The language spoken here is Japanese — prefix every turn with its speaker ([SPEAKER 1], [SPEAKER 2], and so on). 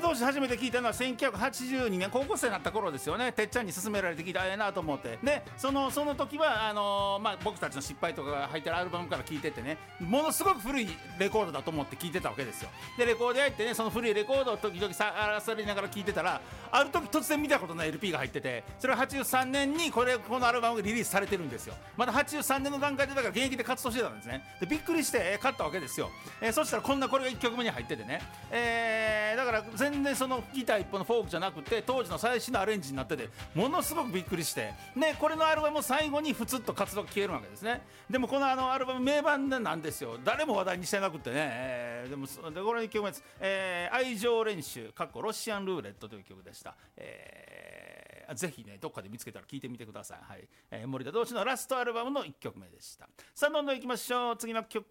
[SPEAKER 1] 同士初めて聞いたのは1982年高校生になった頃ですよね。てっちゃんに勧められて聞いたらええなと思って、でその時は僕たちの失敗とかが入ってるアルバムから聞いててね、ものすごく古いレコードだと思って聞いてたわけですよ。でレコード屋行ってね、その古いレコードを時々さりながら聞いてたら、ある時突然見たことない LP が入ってて、それは83年にこのアルバムがリリースされてるんですよ。まだ83年の段階でだから現役で活動してたんですね。でびっくりして買ったわけですよ。そしたらこれが1曲目に入っててね、だから全然そのギター一本のフォークじゃなくて当時の最新のアレンジになってて、ものすごくびっくりして、でこれのアルバムを最後にふつっと活動が消えるわけですね。でもこのアルバム名盤なんですよ。誰も話題にしてなくてね、でこれ1曲目です。愛情練習ロシアンルーレットという曲でした。ぜひねどっかで見つけたら聴いてみてください。はい、森田同士のラストアルバムの1曲目でした。さあどんどんいきましょう。次の曲